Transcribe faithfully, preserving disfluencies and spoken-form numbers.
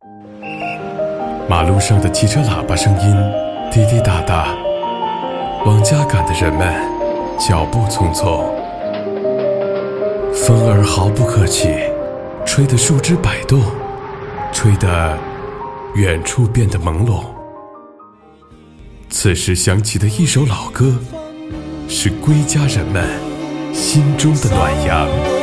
马路上的汽车喇叭声音滴滴答答，往家赶的人们脚步匆匆。风儿毫不客气，吹得树枝摆动，吹得远处变得朦胧。此时响起的一首老歌，是归家人们心中的暖阳。